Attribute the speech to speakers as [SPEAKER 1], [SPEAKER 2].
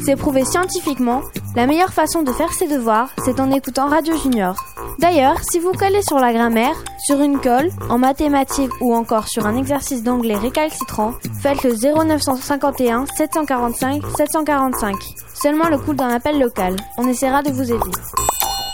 [SPEAKER 1] C'est prouvé scientifiquement, la meilleure façon de faire ses devoirs, c'est en écoutant Radio Junior. D'ailleurs, si vous collez sur la grammaire, sur une colle, en mathématiques ou encore sur un exercice d'anglais récalcitrant, faites le 0951 745 745. Seulement le coût d'un appel local. On essaiera de vous aider.